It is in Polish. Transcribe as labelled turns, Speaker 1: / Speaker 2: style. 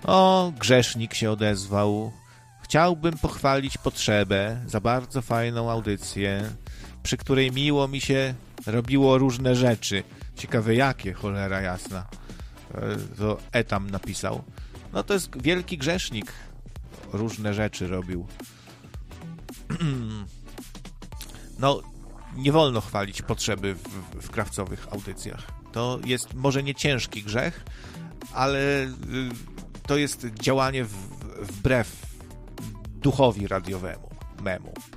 Speaker 1: O, grzesznik się odezwał. Chciałbym pochwalić Potrzebę za bardzo fajną audycję, przy której miło mi się robiło różne rzeczy. Ciekawe jakie, cholera jasna. To Etam napisał. No to jest wielki grzesznik. Różne rzeczy robił. No, nie wolno chwalić Potrzeby w krawcowych audycjach. To jest może nie ciężki grzech, ale to jest działanie wbrew duchowi radiowemu, memu.